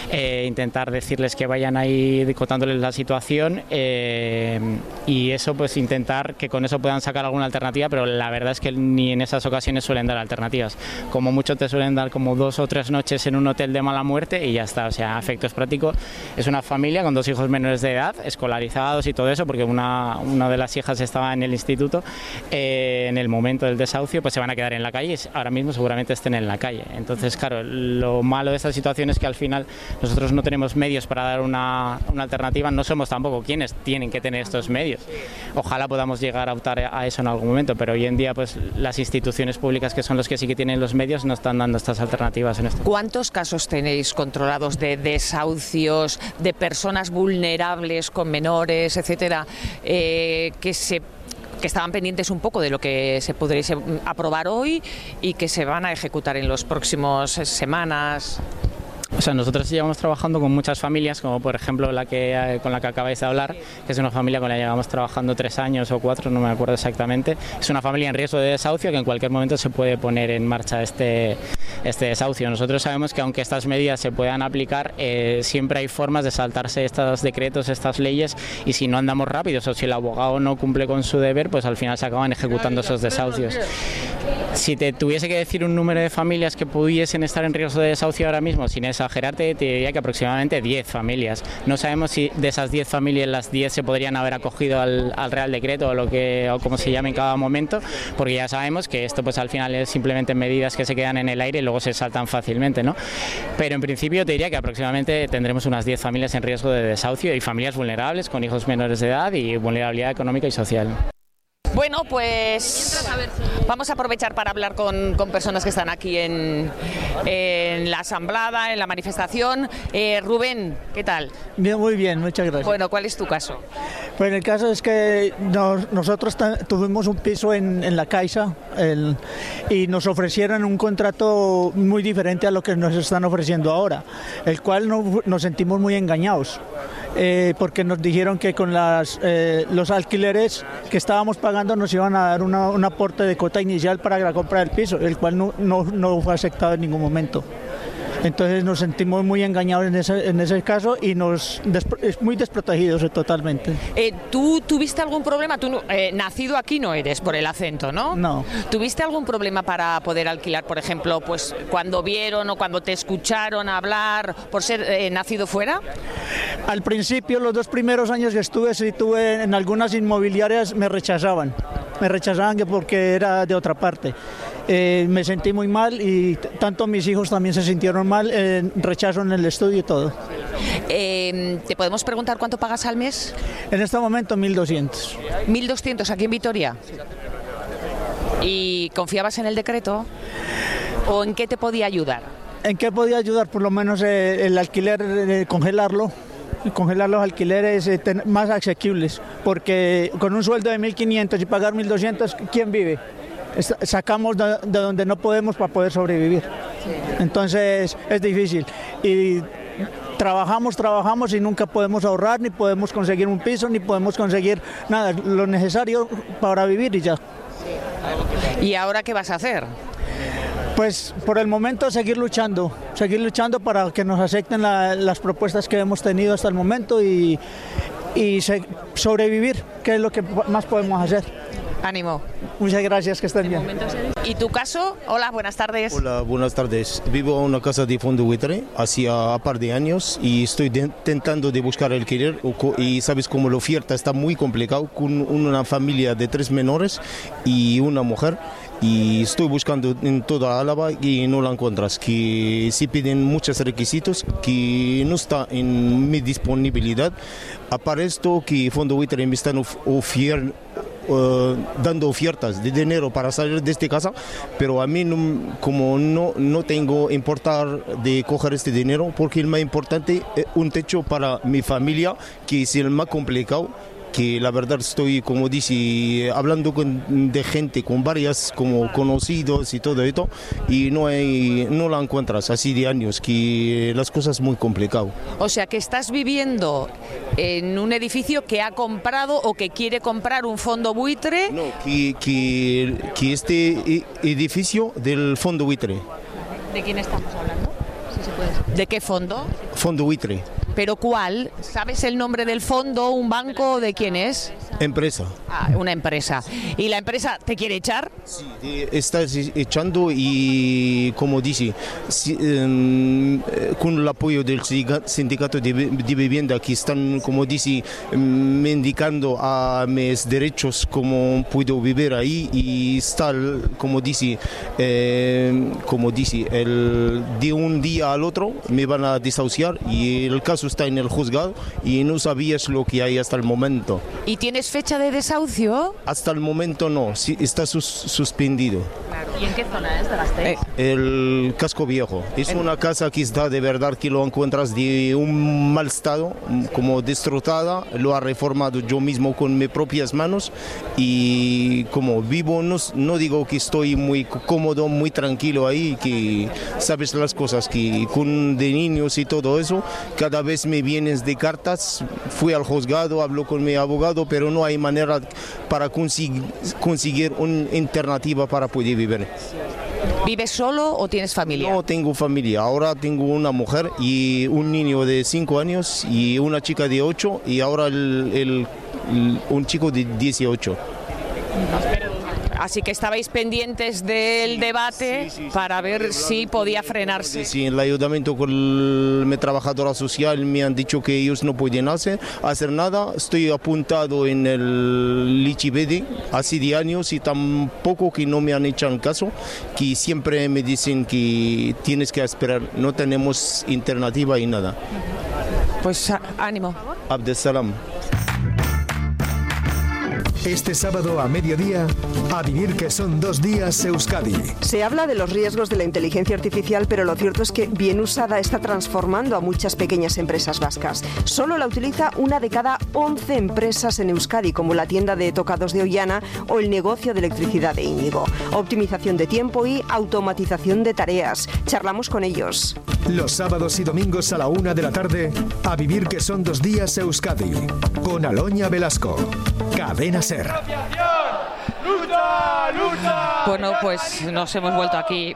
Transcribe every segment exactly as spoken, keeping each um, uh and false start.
eh, intentar decirles que vayan ahí contándoles la situación eh, y eso pues intentar que con eso puedan sacar alguna alternativa, pero la verdad es que ni en esas ocasiones suelen dar alternativas. Como mucho te suelen dar como dos o tres noches en un hotel de mala muerte y ya está. O sea, a efectos prácticos es una familia con dos hijos menores de edad, escolarizados y todo eso, porque una, una de las hijas estaba en el instituto eh, en el momento del desahucio, pues se van a quedar en la calle y ahora mismo seguramente estén en la calle. Entonces, claro, lo malo de esta situación es que al final nosotros no tenemos medios para dar una, una alternativa, no somos tampoco quienes tienen que tener estos medios. Ojalá podamos llegar a optar a eso en algún momento, pero hoy en día pues las instituciones públicas, que son los que sí que tienen los medios, no están dando estas alternativas en esto. ¿Cuántos casos tenéis controlados de desahucios, de personas vulnerables con menores, etcétera, eh, que se que estaban pendientes un poco de lo que se podría aprobar hoy y que se van a ejecutar en las próximas semanas? O sea, nosotros llevamos trabajando con muchas familias, como por ejemplo la que con la que acabáis de hablar, que es una familia con la que llevamos trabajando tres años o cuatro, no me acuerdo exactamente. Es una familia en riesgo de desahucio que en cualquier momento se puede poner en marcha este, este desahucio. Nosotros sabemos que aunque estas medidas se puedan aplicar, eh, siempre hay formas de saltarse estos decretos, estas leyes, y si no andamos rápidos o si el abogado no cumple con su deber, pues al final se acaban ejecutando esos desahucios. Si te tuviese que decir un número de familias que pudiesen estar en riesgo de desahucio ahora mismo, sin exagerarte, te diría que aproximadamente diez familias. No sabemos si de esas diez familias las diez se podrían haber acogido al, al Real Decreto o lo que o como se llame en cada momento, porque ya sabemos que esto pues al final es simplemente medidas que se quedan en el aire y luego se saltan fácilmente, ¿no? Pero en principio te diría que aproximadamente tendremos unas diez familias en riesgo de desahucio y familias vulnerables con hijos menores de edad y vulnerabilidad económica y social. Bueno, pues vamos a aprovechar para hablar con, con personas que están aquí en, en la asamblea, en la manifestación. Eh, Rubén, ¿qué tal? Bien, muy bien, muchas gracias. Bueno, ¿cuál es tu caso? Pues el caso es que nos, nosotros tuvimos un piso en, en la Caixa el, y nos ofrecieron un contrato muy diferente a lo que nos están ofreciendo ahora, el cual no, nos sentimos muy engañados. Eh, porque nos dijeron que con las, eh, los alquileres que estábamos pagando nos iban a dar una, un aporte de cuota inicial para la compra del piso, el cual no, no, no fue aceptado en ningún momento. Entonces nos sentimos muy engañados en ese, en ese caso y nos es muy desprotegidos totalmente. Eh, ¿Tú tuviste algún problema? Tú eh, nacido aquí no eres por el acento, ¿no? No. ¿Tuviste algún problema para poder alquilar, por ejemplo, pues cuando vieron o cuando te escucharon hablar por ser eh, nacido fuera? Al principio, los dos primeros años que estuve, sí tuve en algunas inmobiliarias, me rechazaban. Me rechazaban que porque era de otra parte. Eh, me sentí muy mal y tanto mis hijos también se sintieron mal, eh, rechazo en el estudio y todo. Eh, ¿Te podemos preguntar cuánto pagas al mes? En este momento mil doscientos. ¿mil doscientos aquí en Vitoria? ¿Y confiabas en el decreto? ¿O en qué te podía ayudar? ¿En qué podía ayudar? Por lo menos eh, el alquiler, eh, congelarlo. Congelar los alquileres eh, ten, más asequibles, porque con un sueldo de mil quinientos y pagar mil doscientos, ¿quién vive? Es, sacamos de, de donde no podemos para poder sobrevivir. Entonces es difícil. Y trabajamos, trabajamos y nunca podemos ahorrar, ni podemos conseguir un piso, ni podemos conseguir nada, lo necesario para vivir y ya. ¿Y ahora qué vas a hacer? Pues por el momento seguir luchando, seguir luchando para que nos acepten la, las propuestas que hemos tenido hasta el momento y, y se, sobrevivir, que es lo que más podemos hacer. Ánimo. Muchas gracias, que estén bien. ¿Y tu caso? Hola, buenas tardes. Hola, buenas tardes. Vivo en una casa de fondo buitre hacía un par de años y estoy de, intentando de buscar alquiler y sabes cómo la oferta está muy complicado con una familia de tres menores y una mujer. Y estoy buscando en toda Álava y no la encuentras, que se piden muchos requisitos que no está en mi disponibilidad. Aparte esto que Fondo Buitre me están ofier, uh, dando ofertas de dinero para salir de esta casa, pero a mí no, como no, no tengo importar de coger este dinero, porque el más importante es un techo para mi familia, que es el más complicado. Que la verdad estoy, como dice, hablando con, de gente, con varias como conocidos y todo esto, y no hay, no la encuentras así de años, que las cosas muy complicadas. O sea, que estás viviendo en un edificio que ha comprado o que quiere comprar un fondo buitre. No, que, que, que este edificio del fondo buitre. ¿De quién estamos hablando? Si se puede saber. ¿De qué fondo? Fondo Buitre. ¿Pero cuál? ¿Sabes el nombre del fondo? ¿Un banco? ¿De quién es? Empresa. Ah, una empresa. ¿Y la empresa te quiere echar? Sí, está echando y, como dice, si, eh, con el apoyo del sindicato de, de vivienda que están, como dice, mendicando a mis derechos, como puedo vivir ahí, y está, como dice, eh, como dice, el, de un día al otro me van a desahuciar y el caso está en el juzgado y no sabías lo que hay hasta el momento. ¿Y tienes fecha de desahucio? Hasta el momento no, sí, está sus, suspendido. Claro. ¿Y en qué zona es de Gasteiz? El Casco Viejo. Es una casa que está de verdad que lo encuentras de un mal estado, como destrozada. Lo ha reformado yo mismo con mis propias manos y como vivo, no, no digo que estoy muy cómodo, muy tranquilo ahí, que sabes las cosas que con de niños y todo eso, cada vez me vienen de cartas. Fui al juzgado, hablo con mi abogado, pero no hay manera para conseguir, conseguir una alternativa para poder vivir. ¿Vives solo o tienes familia? No tengo familia, ahora tengo una mujer y un niño de cinco años y una chica de ocho y ahora el, el, el, un chico de dieciocho. Así que estabais pendientes del sí, debate sí, sí, sí, para ver si podía frenarse. Sí, en el ayuntamiento con mi trabajadora social me han dicho que ellos no pueden hacer, hacer nada. Estoy apuntado en el Lichibedi hace de años y tampoco que no me han hecho caso, que siempre me dicen que tienes que esperar, no tenemos alternativa y nada. Pues ánimo. Abdesalam. Este sábado a mediodía, a vivir que son dos días Euskadi. Se habla de los riesgos de la inteligencia artificial, pero lo cierto es que bien usada está transformando a muchas pequeñas empresas vascas. Solo la utiliza una de cada once empresas en Euskadi, como la tienda de tocados de Ollana o el negocio de electricidad de Íñigo. Optimización de tiempo y automatización de tareas. Charlamos con ellos. Los sábados y domingos a la una de la tarde, a vivir que son dos días Euskadi. Con Aloña Velasco. Cadena Ser. ¡Lucha, lucha! Bueno, pues nos hemos vuelto aquí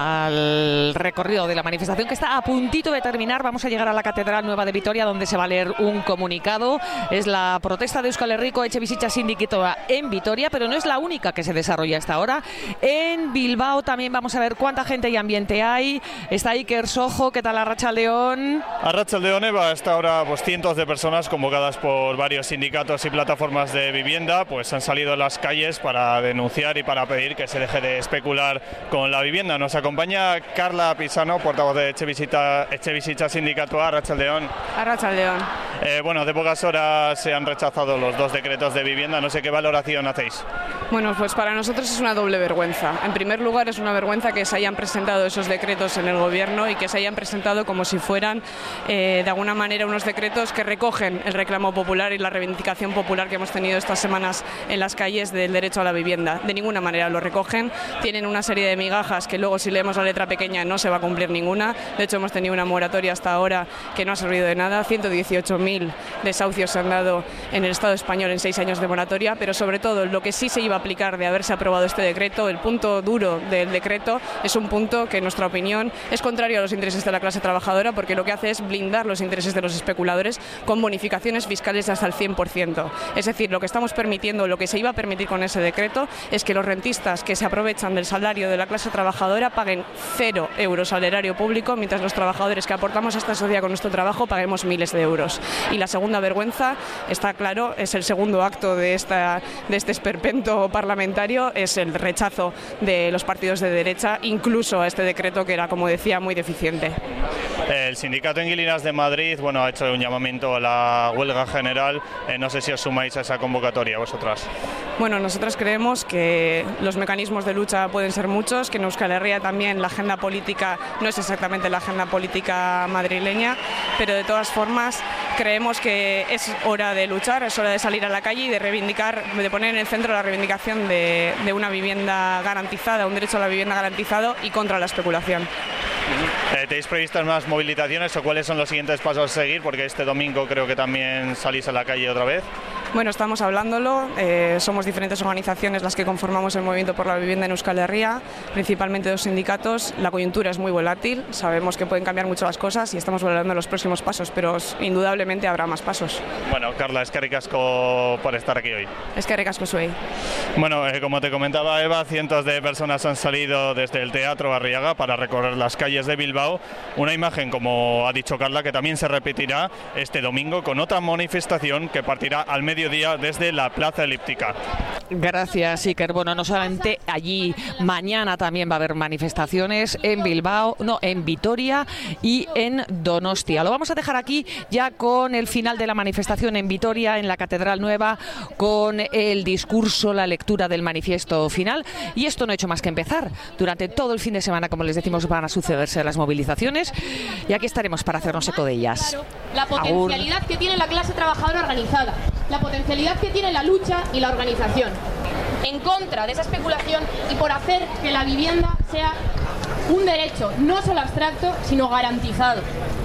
al recorrido de la manifestación que está a puntito de terminar. Vamos a llegar a la Catedral Nueva de Vitoria, donde se va a leer un comunicado. Es la protesta de Euskal Herriko Etxebizitza Sindikatoa en Vitoria, pero no es la única que se desarrolla hasta ahora. En Bilbao también vamos a ver cuánta gente y ambiente hay. Está Iker Sojo, ¿qué tal, Arratsaldeon? Arratsaldeon, Eva. Hasta ahora pues cientos de personas convocadas por varios sindicatos y plataformas de vivienda pues han salido a las calles para denunciar y para pedir que se deje de especular con la vivienda. Nos acompaña Carla Pisano, portavoz de Etxebizitza, Etxebizitza Sindikatoa. Arratsaldeon. Arratsaldeon. Eh, bueno, de pocas horas se han rechazado los dos decretos de vivienda. No sé qué valoración hacéis. Bueno, pues para nosotros es una doble vergüenza. En primer lugar, es una vergüenza que se hayan presentado esos decretos en el gobierno y que se hayan presentado como si fueran eh, de alguna manera unos decretos que recogen el reclamo popular y la reivindicación popular que hemos tenido estas semanas en las calles del derecho a la vivienda. De ninguna manera lo recogen. Tienen una serie de migajas que luego, si leemos la letra pequeña, no se va a cumplir ninguna. De hecho, hemos tenido una moratoria hasta ahora que no ha servido de nada. ciento dieciocho mil desahucios se han dado en el Estado español en seis años de moratoria, pero sobre todo lo que sí se iba a aplicar de haberse aprobado este decreto, el punto duro del decreto, es un punto que en nuestra opinión es contrario a los intereses de la clase trabajadora, porque lo que hace es blindar los intereses de los especuladores con bonificaciones fiscales de hasta el cien por ciento. Es decir, lo que estamos permitiendo, lo que se iba a permitir con ese decreto, es que los rentistas que se aprovechan del salario de la clase trabajadora paguen cero euros al erario público, mientras los trabajadores que aportamos a esta sociedad con nuestro trabajo paguemos miles de euros. Y la segunda vergüenza, está claro, es el segundo acto de, esta, de este esperpento parlamentario, es el rechazo de los partidos de derecha, incluso a este decreto que era, como decía, muy deficiente. El sindicato Inquilinas de Madrid bueno, ha hecho un llamamiento a la huelga general. Eh, no sé si os sumáis a esa convocatoria vosotras. Bueno, nosotros creemos que los mecanismos de lucha pueden ser muchos, que en Euskal Herria también la agenda política no es exactamente la agenda política madrileña, pero de todas formas creemos que es hora de luchar, es hora de salir a la calle y de reivindicar, de poner en el centro la reivindicación de, de una vivienda garantizada, un derecho a la vivienda garantizado y contra la especulación. Eh, ¿Tenéis previstas más movilizaciones o cuáles son los siguientes pasos a seguir? Porque este domingo creo que también salís a la calle otra vez. Bueno, estamos hablándolo, eh, somos diferentes organizaciones las que conformamos el Movimiento por la Vivienda en Euskal Herria, principalmente dos sindicatos. La coyuntura es muy volátil, sabemos que pueden cambiar mucho las cosas y estamos valorando los próximos pasos, pero indudablemente habrá más pasos. Bueno, Carla, eskerrik asko por estar aquí hoy. Eskerrik asko zuei. Bueno, eh, como te comentaba Eva, cientos de personas han salido desde el Teatro Arriaga para recorrer las calles de Bilbao, una imagen, como ha dicho Carla, que también se repetirá este domingo con otra manifestación que partirá al mediodía desde la Plaza Elíptica. Gracias, Iker. Bueno, no solamente allí, mañana también va a haber manifestaciones en Bilbao, no, en Vitoria y en Donostia. Lo vamos a dejar aquí ya con el final de la manifestación en Vitoria, en la Catedral Nueva, con el discurso, la lectura del manifiesto final. Y esto no ha hecho más que empezar. Durante todo el fin de semana, como les decimos, van a sucederse las movilizaciones y aquí estaremos para hacernos eco de ellas. La potencialidad Agur. que tiene la clase trabajadora organizada, la potencialidad que tiene la lucha y la organización, en contra de esa especulación y por hacer que la vivienda sea un derecho no solo abstracto, sino garantizado.